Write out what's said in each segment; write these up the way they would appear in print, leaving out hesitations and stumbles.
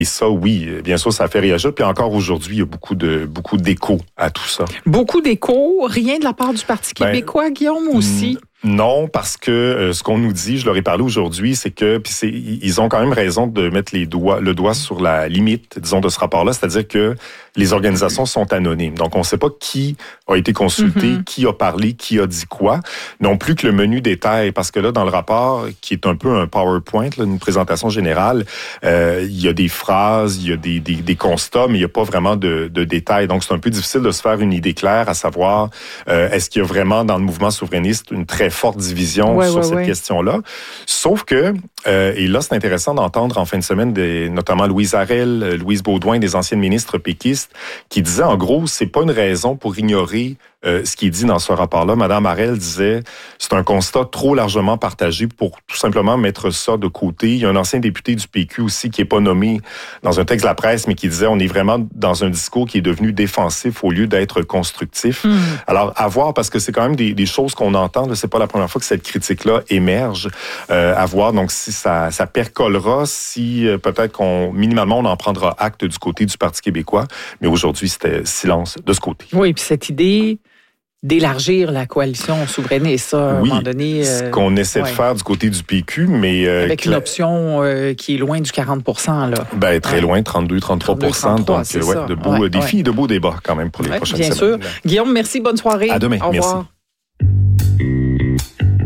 Et ça, oui, bien sûr, ça fait réagir. Puis encore aujourd'hui, il y a beaucoup d'échos à tout ça. Beaucoup d'échos, rien de la part du Parti québécois, Guillaume, aussi? Non, parce que ce qu'on nous dit, je leur ai parlé aujourd'hui, c'est que ils ont quand même raison de mettre le doigt sur la limite, disons, de ce rapport-là, c'est-à-dire que les organisations sont anonymes. Donc, on ne sait pas qui a été consulté, qui a parlé, qui a dit quoi, non plus que le menu détail, parce que là, dans le rapport, qui est un peu un PowerPoint, là, une présentation générale, il y a des phrases, il y a des constats, mais il n'y a pas vraiment de détails. Donc, c'est un peu difficile de se faire une idée claire, à savoir, est-ce qu'il y a vraiment dans le mouvement souverainiste une très forte division sur cette question-là. Sauf que, et là, c'est intéressant d'entendre en fin de semaine notamment Louise Arel, Louise Beaudoin, des anciennes ministres péquistes, qui disaient, en gros, c'est pas une raison pour ignorer ce qui est dit dans ce rapport-là. Madame Arel disait, c'est un constat trop largement partagé pour tout simplement mettre ça de côté. Il y a un ancien député du PQ aussi qui est pas nommé dans un texte de la presse, mais qui disait, on est vraiment dans un discours qui est devenu défensif au lieu d'être constructif. Alors, à voir, parce que c'est quand même des choses qu'on entend. Là, c'est pas la première fois que cette critique-là émerge. À voir, donc, si ça percolera, si peut-être minimalement, on en prendra acte du côté du Parti québécois. Mais aujourd'hui, c'était silence de ce côté. Oui, puis cette idée d'élargir la coalition souverainiste, ça, à un moment donné... ce qu'on essaie de faire du côté du PQ, mais... avec une option qui est loin du 40%, là. Très loin, 32-33%. Donc, de beaux débats quand même pour les prochaines semaines. Bien sûr. Guillaume, merci, bonne soirée. À demain, Au revoir. Merci.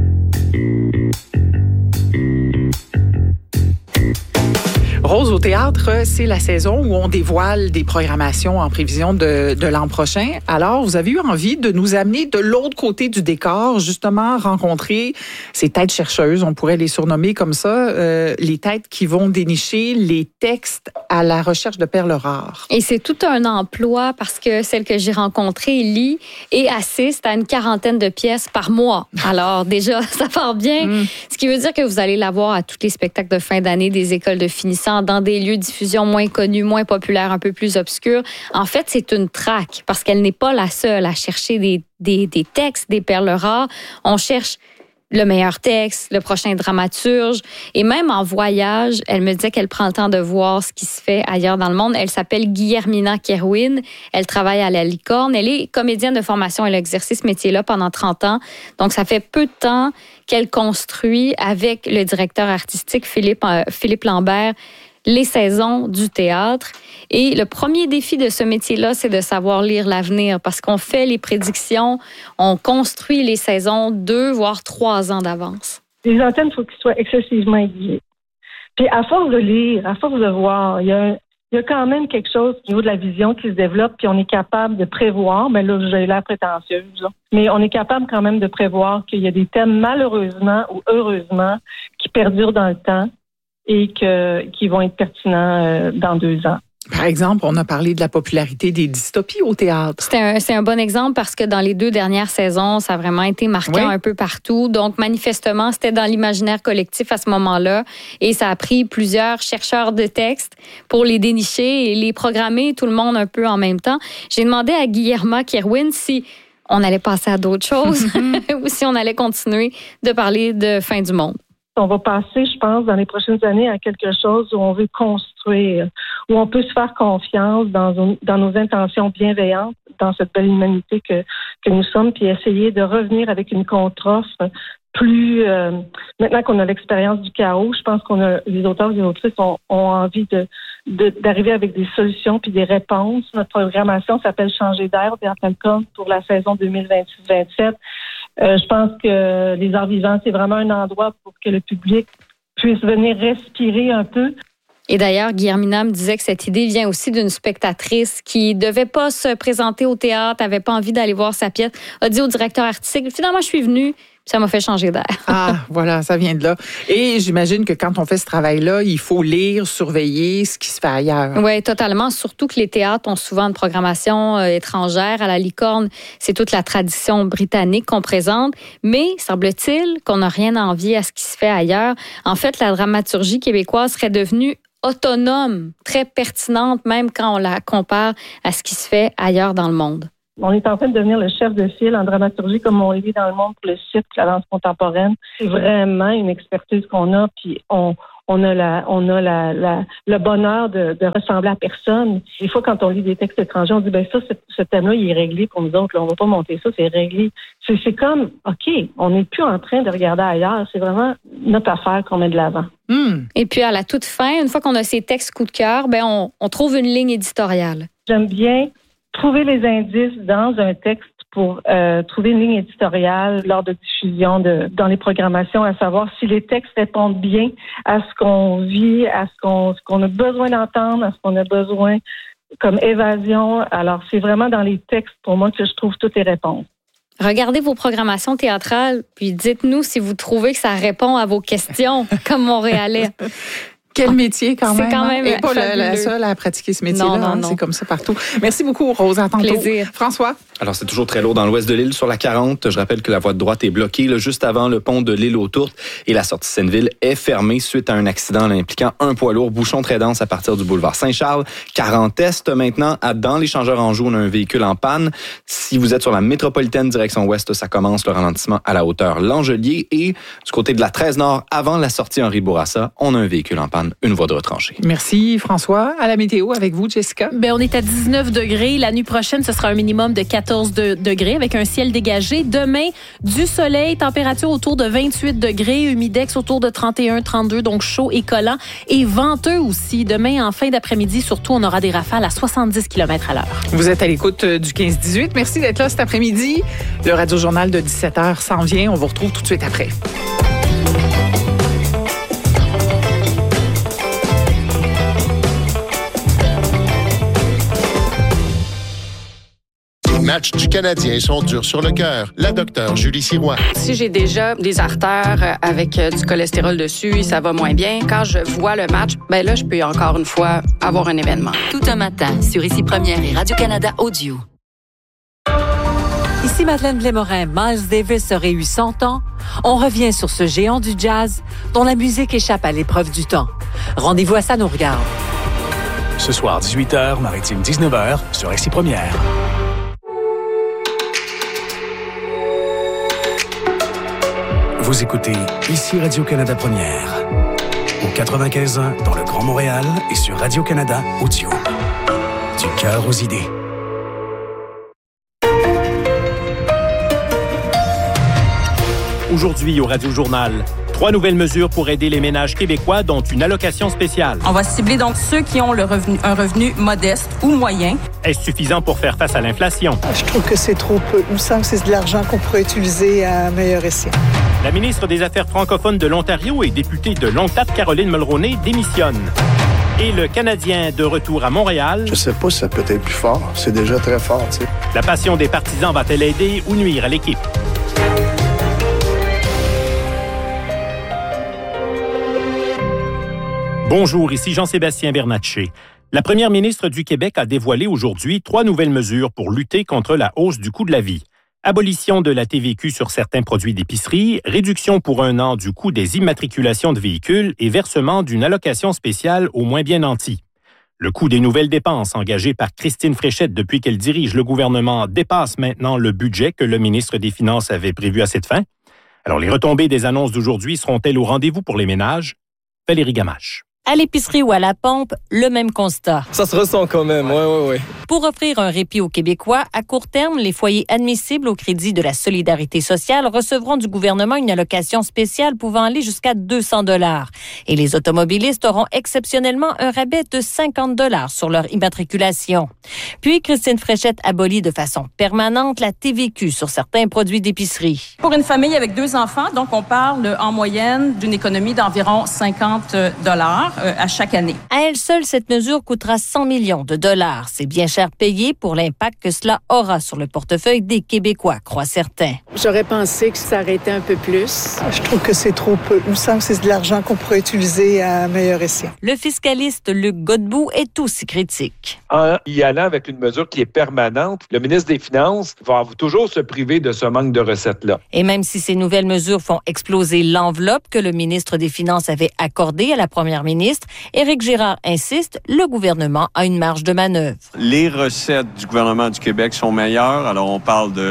Rose au théâtre, c'est la saison où on dévoile des programmations en prévision de l'an prochain. Alors, vous avez eu envie de nous amener de l'autre côté du décor, justement rencontrer ces têtes chercheuses, on pourrait les surnommer comme ça, les têtes qui vont dénicher les textes à la recherche de perles rares. Et c'est tout un emploi parce que celle que j'ai rencontrée lit et assiste à une 40aine de pièces par mois. Alors déjà, ça part bien. Ce qui veut dire que vous allez la voir à tous les spectacles de fin d'année des écoles de finissants, dans des lieux de diffusion moins connus, moins populaires, un peu plus obscurs. En fait, c'est une traque parce qu'elle n'est pas la seule à chercher des textes, des perles rares. On cherche le meilleur texte, le prochain dramaturge. Et même en voyage, elle me disait qu'elle prend le temps de voir ce qui se fait ailleurs dans le monde. Elle s'appelle Guillermina Kerwin. Elle travaille à la Licorne. Elle est comédienne de formation. Elle a exercé ce métier-là pendant 30 ans. Donc, ça fait peu de temps qu'elle construit avec le directeur artistique Philippe Lambert les saisons du théâtre. Et le premier défi de ce métier-là, c'est de savoir lire l'avenir parce qu'on fait les prédictions, on construit les saisons 2, voire 3 ans d'avance. Les antennes, il faut qu'ils soient excessivement aiguisées. Puis à force de lire, à force de voir, il y a quand même quelque chose au niveau de la vision qui se développe, puis on est capable de prévoir, mais là, j'ai l'air prétentieuse, là. Mais on est capable quand même de prévoir qu'il y a des thèmes, malheureusement ou heureusement, qui perdurent dans le temps et qui vont être pertinents dans 2 ans. Par exemple, on a parlé de la popularité des dystopies au théâtre. C'est un bon exemple parce que dans les 2 dernières saisons, ça a vraiment été marquant un peu partout. Donc, manifestement, c'était dans l'imaginaire collectif à ce moment-là. Et ça a pris plusieurs chercheurs de textes pour les dénicher et les programmer, tout le monde un peu en même temps. J'ai demandé à Guillermina Kerwin si on allait passer à d'autres choses ou si on allait continuer de parler de fin du monde. On va passer, je pense, dans les prochaines années à quelque chose où on veut construire, où on peut se faire confiance dans nos intentions bienveillantes, dans cette belle humanité que nous sommes, puis essayer de revenir avec une contre-offre plus... maintenant qu'on a l'expérience du chaos, je pense les auteurs et les autrices ont envie d'arriver avec des solutions puis des réponses. Notre programmation s'appelle Changer d'air au Théâtre Alcôve pour la saison 2026-27. Je pense que les arts vivants, c'est vraiment un endroit pour que le public puisse venir respirer un peu. Et d'ailleurs, Guillermina me disait que cette idée vient aussi d'une spectatrice qui devait pas se présenter au théâtre, avait pas envie d'aller voir sa pièce, a dit au directeur artistique, finalement, je suis venue, ça m'a fait changer d'air. Ah, voilà, ça vient de là. Et j'imagine que quand on fait ce travail-là, il faut lire, surveiller ce qui se fait ailleurs. Oui, totalement. Surtout que les théâtres ont souvent une programmation étrangère. À la Licorne, c'est toute la tradition britannique qu'on présente. Mais semble-t-il qu'on n'a rien à envier à ce qui se fait ailleurs. En fait, la dramaturgie québécoise serait devenue autonome, très pertinente, même quand on la compare à ce qui se fait ailleurs dans le monde. On est en train de devenir le chef de file en dramaturgie comme on est dans le monde pour le cirque, la danse contemporaine. C'est vraiment une expertise qu'on a, puis on on a le bonheur de ressembler à personne. Des fois, quand on lit des textes étrangers, on dit ce thème-là, il est réglé pour nous autres. Là, on va pas monter ça, c'est réglé. C'est comme, OK, on n'est plus en train de regarder ailleurs. C'est vraiment notre affaire qu'on met de l'avant. Et puis, à la toute fin, une fois qu'on a ces textes coup de cœur, on trouve une ligne éditoriale. J'aime bien trouver les indices dans un texte pour trouver une ligne éditoriale lors de diffusion dans les programmations, à savoir si les textes répondent bien à ce qu'on vit, à ce qu'on a besoin d'entendre, à ce qu'on a besoin comme évasion. Alors, c'est vraiment dans les textes, pour moi, que je trouve toutes les réponses. Regardez vos programmations théâtrales, puis dites-nous si vous trouvez que ça répond à vos questions, comme Montréalais. Quel métier quand même. C'est quand même et pas la seule à pratiquer ce métier-là. Non. C'est comme ça partout. Merci beaucoup, Rose. À tantôt. Plaisir. François? Alors, c'est toujours très lourd dans l'ouest de l'île. Sur la 40, je rappelle que la voie de droite est bloquée là, juste avant le pont de l'île aux Tourtes et la sortie Senneville est fermée suite à un accident impliquant un poids lourd, bouchon très dense à partir du boulevard Saint-Charles. 40 Est maintenant, dans l'échangeur Anjou, on a un véhicule en panne. Si vous êtes sur la métropolitaine direction ouest, ça commence le ralentissement à la hauteur Langelier et du côté de la 13 Nord, avant la sortie Henri Bourassa, on a un véhicule en panne, une voie de retranchée. Merci, François. À la météo avec vous, Jessica. On est à 19 degrés. La nuit prochaine, ce sera un minimum de 14 degrés avec un ciel dégagé. Demain, du soleil, température autour de 28 degrés, humidex autour de 31, 32, donc chaud et collant. Et venteux aussi. Demain, en fin d'après-midi, surtout, on aura des rafales à 70 km à l'heure. Vous êtes à l'écoute du 15-18. Merci d'être là cet après-midi. Le Radio-Journal de 17h s'en vient. On vous retrouve tout de suite après. Les matchs du Canadien sont durs sur le cœur. La docteure Julie Sirois. Si j'ai déjà des artères avec du cholestérol dessus, ça va moins bien. Quand je vois le match, là, je peux encore une fois avoir un événement. Tout un matin sur Ici Première et Radio-Canada Audio. Ici Madeleine Blais-Morin. Miles Davis aurait eu 100 ans. On revient sur ce géant du jazz dont la musique échappe à l'épreuve du temps. Rendez-vous à Ça nous regarde. Ce soir, 18h, Maritime 19h, sur Ici Première. Vous écoutez Ici Radio-Canada Première. Au 95.1 dans le Grand Montréal et sur Radio-Canada Audio. Du cœur aux idées. Aujourd'hui au Radio-Journal, 3 nouvelles mesures pour aider les ménages québécois, dont une allocation spéciale. On va cibler donc ceux qui ont un revenu modeste ou moyen. Est-ce suffisant pour faire face à l'inflation? Je trouve que c'est trop peu. Il me semble que c'est de l'argent qu'on pourrait utiliser à meilleur escient. La ministre des Affaires francophones de l'Ontario et députée de Longueuil, Caroline Mulroney, démissionne. Et le Canadien de retour à Montréal. Je sais pas si ça peut être plus fort. C'est déjà très fort, tu sais. La passion des partisans va-t-elle aider ou nuire à l'équipe? Bonjour, ici Jean-Sébastien Bernatchez. La première ministre du Québec a dévoilé aujourd'hui 3 nouvelles mesures pour lutter contre la hausse du coût de la vie. Abolition de la TVQ sur certains produits d'épicerie, réduction pour 1 an du coût des immatriculations de véhicules et versement d'une allocation spéciale aux moins bien nantis. Le coût des nouvelles dépenses engagées par Christine Fréchette depuis qu'elle dirige le gouvernement dépasse maintenant le budget que le ministre des Finances avait prévu à cette fin. Alors, les retombées des annonces d'aujourd'hui seront-elles au rendez-vous pour les ménages? Valérie Gamache. À l'épicerie ou à la pompe, le même constat. Ça se ressent quand même, oui. Pour offrir un répit aux Québécois, à court terme, les foyers admissibles au crédit de la solidarité sociale recevront du gouvernement une allocation spéciale pouvant aller jusqu'à 200 $. Et les automobilistes auront exceptionnellement un rabais de 50 $ sur leur immatriculation. Puis, Christine Fréchette abolit de façon permanente la TVQ sur certains produits d'épicerie. Pour une famille avec 2 enfants, donc on parle en moyenne d'une économie d'environ 50 $ à chaque année. À elle seule, cette mesure coûtera 100 millions de dollars. C'est bien cher payé pour l'impact que cela aura sur le portefeuille des Québécois, croient certains. J'aurais pensé que ça aurait été un peu plus. Je trouve que c'est trop peu. Il me semble que c'est de l'argent qu'on pourrait utiliser à meilleur escient. Le fiscaliste Luc Godbout est aussi critique. En y allant avec une mesure qui est permanente, le ministre des Finances va toujours se priver de ce manque de recettes-là. Et même si ces nouvelles mesures font exploser l'enveloppe que le ministre des Finances avait accordée à la première ministre, Éric Girard insiste, le gouvernement a une marge de manœuvre. Les recettes du gouvernement du Québec sont meilleures. Alors, on parle de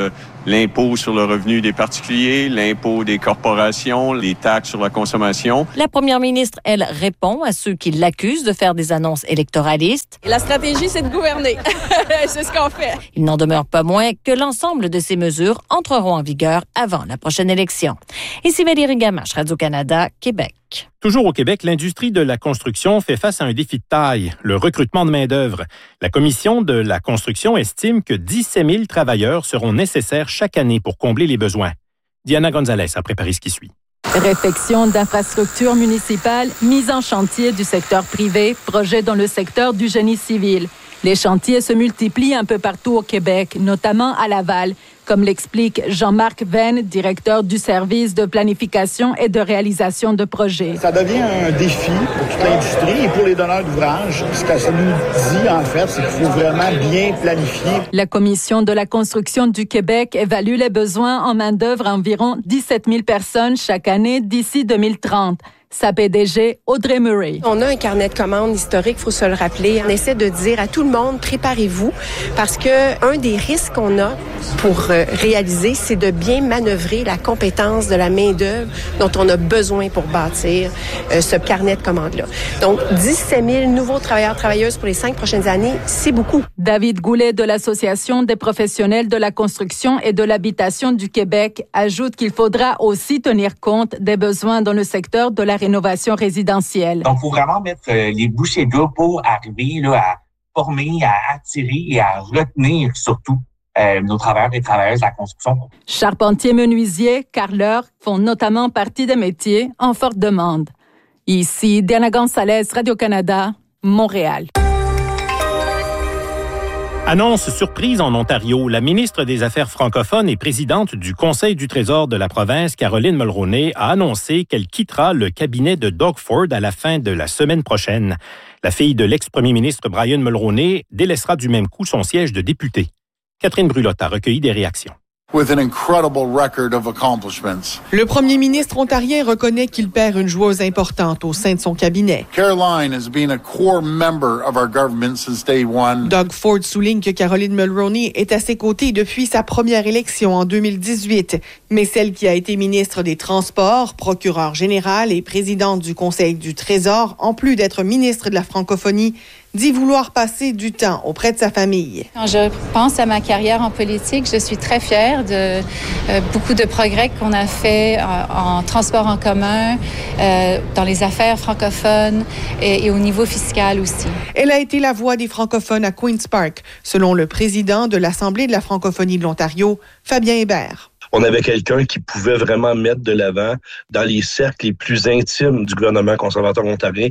l'impôt sur le revenu des particuliers, l'impôt des corporations, les taxes sur la consommation. La première ministre, elle, répond à ceux qui l'accusent de faire des annonces électoralistes. La stratégie, c'est de gouverner. C'est ce qu'on fait. Il n'en demeure pas moins que l'ensemble de ces mesures entreront en vigueur avant la prochaine élection. Ici Valérie Gamache, Radio-Canada, Québec. Toujours au Québec, l'industrie de la construction fait face à un défi de taille, le recrutement de main-d'œuvre. La Commission de la construction estime que 17 000 travailleurs seront nécessaires chaque année pour combler les besoins. Diana Gonzalez a préparé ce qui suit. Réfection d'infrastructures municipales, mise en chantier du secteur privé, projet dans le secteur du génie civil. Les chantiers se multiplient un peu partout au Québec, notamment à Laval, comme l'explique Jean-Marc Venn, directeur du service de planification et de réalisation de projets. Ça devient un défi pour toute l'industrie et pour les donneurs d'ouvrages. Ce que ça nous dit, en fait, c'est qu'il faut vraiment bien planifier. La Commission de la construction du Québec évalue les besoins en main-d'œuvre à environ 17 000 personnes chaque année d'ici 2030. Sa PDG, Audrey Murray. On a un carnet de commandes historique, il faut se le rappeler. On essaie de dire à tout le monde, préparez-vous, parce que un des risques qu'on a pour réaliser, c'est de bien manœuvrer la compétence de la main-d'œuvre dont on a besoin pour bâtir ce carnet de commandes-là. Donc, 17 000 nouveaux travailleurs-travailleuses pour les 5 prochaines années, c'est beaucoup. David Goulet de l'Association des professionnels de la construction et de l'habitation du Québec ajoute qu'il faudra aussi tenir compte des besoins dans le secteur de la rénovation résidentielle. Donc, il faut vraiment mettre les bouchées doubles pour arriver là, à former, à attirer et à retenir surtout nos travailleurs et travailleuses de la construction. Charpentiers, menuisiers, carreleurs font notamment partie des métiers en forte demande. Ici, Diana Gonzalez, Radio-Canada, Montréal. Annonce surprise en Ontario. La ministre des Affaires francophones et présidente du Conseil du Trésor de la province, Caroline Mulroney, a annoncé qu'elle quittera le cabinet de Doug Ford à la fin de la semaine prochaine. La fille de l'ex-premier ministre Brian Mulroney délaissera du même coup son siège de député. Catherine Brulotte a recueilli des réactions. With an incredible record of accomplishments. Le premier ministre ontarien reconnaît qu'il perd une joueuse importante au sein de son cabinet. Caroline has been a core member of our government since day one. Doug Ford souligne que Caroline Mulroney est à ses côtés depuis sa première élection en 2018, mais celle qui a été ministre des Transports, procureure générale et présidente du Conseil du Trésor, en plus d'être ministre de la francophonie, dit vouloir passer du temps auprès de sa famille. Quand je pense à ma carrière en politique, je suis très fière de beaucoup de progrès qu'on a fait en transport en commun, dans les affaires francophones et au niveau fiscal aussi. Elle a été la voix des francophones à Queen's Park, selon le président de l'Assemblée de la francophonie de l'Ontario, Fabien Hébert. On avait quelqu'un qui pouvait vraiment mettre de l'avant, dans les cercles les plus intimes du gouvernement conservateur ontarien,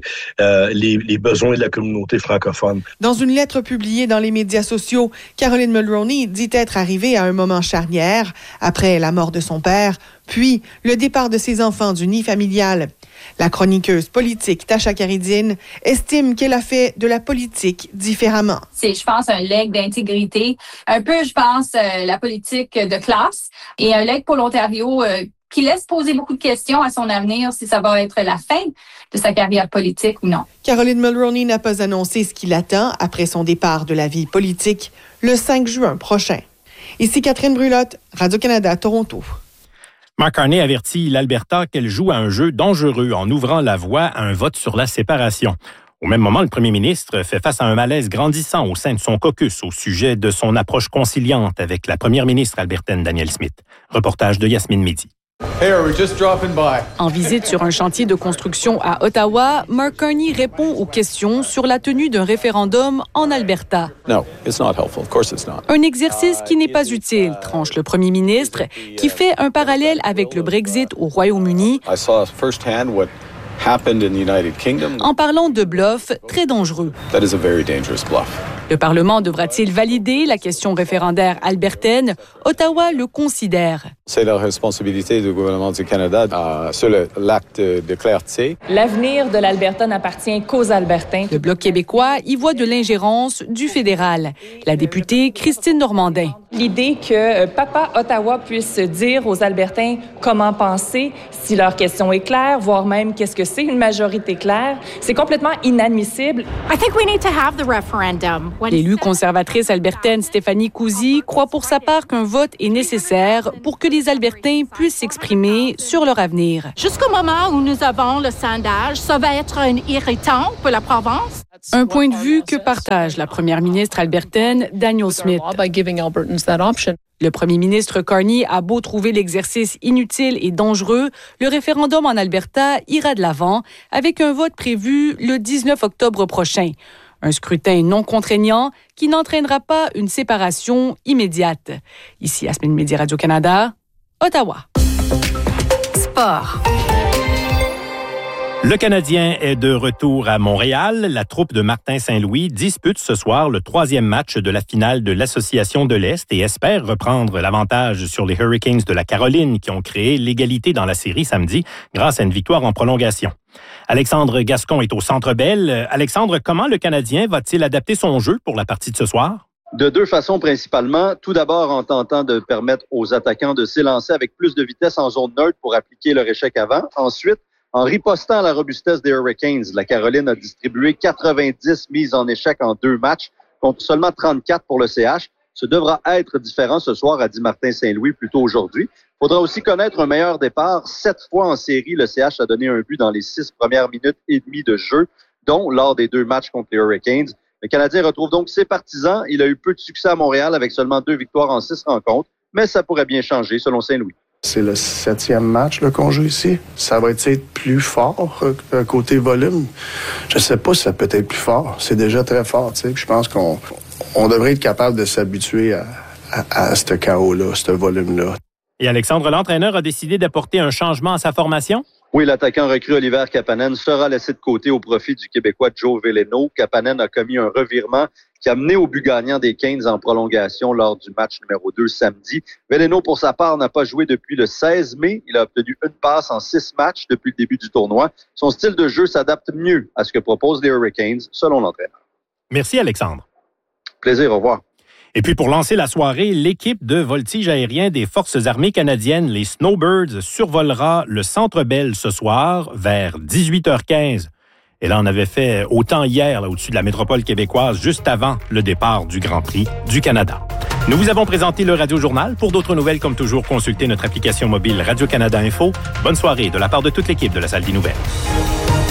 les besoins de la communauté francophone. Dans une lettre publiée dans les médias sociaux, Caroline Mulroney dit être arrivée à un moment charnière après la mort de son père, puis le départ de ses enfants du nid familial. La chroniqueuse politique Tasha Caridine estime qu'elle a fait de la politique différemment. C'est, je pense, un legs d'intégrité, un peu, je pense, la politique de classe et un legs pour l'Ontario qui laisse poser beaucoup de questions à son avenir, si ça va être la fin de sa carrière politique ou non. Caroline Mulroney n'a pas annoncé ce qui l'attend après son départ de la vie politique le 5 juin prochain. Ici Catherine Brulotte, Radio-Canada, Toronto. Mark Carney avertit l'Alberta qu'elle joue à un jeu dangereux en ouvrant la voie à un vote sur la séparation. Au même moment, le premier ministre fait face à un malaise grandissant au sein de son caucus au sujet de son approche conciliante avec la première ministre albertaine Danielle Smith. Reportage de Yasmine Mehdi. En visite sur un chantier de construction à Ottawa, Mark Carney répond aux questions sur la tenue d'un référendum en Alberta. Un exercice qui n'est pas utile, tranche le premier ministre, qui fait un parallèle avec le Brexit au Royaume-Uni en parlant de bluff très dangereux. Le Parlement devra-t-il valider la question référendaire albertaine? Ottawa le considère. C'est la responsabilité du gouvernement du Canada sur l'acte de clarté. L'avenir de l'Alberta n'appartient qu'aux Albertains. Le Bloc québécois y voit de l'ingérence du fédéral. La députée Christine Normandin. L'idée que Papa Ottawa puisse dire aux Albertains comment penser, si leur question est claire, voire même qu'est-ce que c'est une majorité claire, c'est complètement inadmissible. I think we need to have the referendum. L'élue conservatrice albertaine Stéphanie Cousy croit pour sa part qu'un vote est nécessaire pour que les Albertains puissent s'exprimer sur leur avenir. Jusqu'au moment où nous avons le sondage, ça va être irritant pour la province. Un point de vue que partage la première ministre albertaine Danielle Smith. Le premier ministre Carney a beau trouver l'exercice inutile et dangereux, le référendum en Alberta ira de l'avant avec un vote prévu le 19 octobre prochain. Un scrutin non contraignant qui n'entraînera pas une séparation immédiate. Ici, Yasmine Média, Radio-Canada, Ottawa. Sport. Le Canadien est de retour à Montréal. La troupe de Martin Saint-Louis dispute ce soir le 3e match de la finale de l'Association de l'Est et espère reprendre l'avantage sur les Hurricanes de la Caroline qui ont créé l'égalité dans la série samedi grâce à une victoire en prolongation. Alexandre Gascon est au Centre Bell. Alexandre, comment le Canadien va-t-il adapter son jeu pour la partie de ce soir? De deux façons principalement. Tout d'abord en tentant de permettre aux attaquants de s'élancer avec plus de vitesse en zone neutre pour appliquer leur échec avant. Ensuite, en ripostant à la robustesse des Hurricanes, la Caroline a distribué 90 mises en échec en 2 matchs, contre seulement 34 pour le CH. Ce devra être différent ce soir, a dit Martin Saint-Louis plus tôt aujourd'hui. Il faudra aussi connaître un meilleur départ. 7 fois en série, le CH a donné un but dans les 6 premières minutes et demie de jeu, dont lors des 2 matchs contre les Hurricanes. Le Canadien retrouve donc ses partisans. Il a eu peu de succès à Montréal avec seulement 2 victoires en 6 rencontres, mais ça pourrait bien changer selon Saint-Louis. C'est le 7e match qu'on joue ici. Ça va être plus fort côté volume. Je sais pas si ça peut être plus fort. C'est déjà très fort. Je pense qu'on devrait être capable de s'habituer à ce chaos-là, ce volume-là. Et Alexandre, l'entraîneur a décidé d'apporter un changement à sa formation? Oui, l'attaquant recru Oliver Kapanen sera laissé de côté au profit du Québécois Joe Veleno. Kapanen a commis un revirement qui a mené au but gagnant des Canes en prolongation lors du match numéro 2 samedi. Veleno, pour sa part, n'a pas joué depuis le 16 mai. Il a obtenu une passe en 6 matchs depuis le début du tournoi. Son style de jeu s'adapte mieux à ce que proposent les Hurricanes, selon l'entraîneur. Merci, Alexandre. Plaisir, au revoir. Et puis pour lancer la soirée, l'équipe de voltige aérien des Forces armées canadiennes, les Snowbirds, survolera le Centre Bell ce soir vers 18h15. Et là, on avait fait autant hier là, au-dessus de la métropole québécoise, juste avant le départ du Grand Prix du Canada. Nous vous avons présenté le Radio-Journal. Pour d'autres nouvelles, comme toujours, consultez notre application mobile Radio-Canada Info. Bonne soirée de la part de toute l'équipe de la Salle des Nouvelles.